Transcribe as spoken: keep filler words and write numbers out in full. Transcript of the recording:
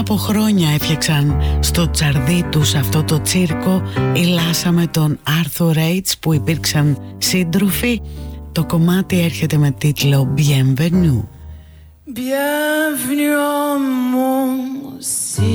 από χρόνια έφτιαξαν στο τσαρδί τους αυτό το τσίρκο η Λάσα με τον Άρθουρ Έιτς που υπήρξαν σύντροφοι. Το κομμάτι έρχεται με τίτλο Bienvenue. Bienvenue en mon ciel.